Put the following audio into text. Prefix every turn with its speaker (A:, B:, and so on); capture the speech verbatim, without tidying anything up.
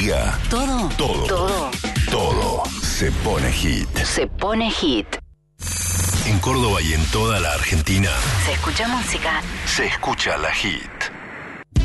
A: diga.
B: Todo.
A: Todo.
B: Todo.
A: Todo se pone hit.
B: Se pone hit.
A: En Córdoba y en toda la Argentina
B: Se escucha música.
A: se escucha la hit.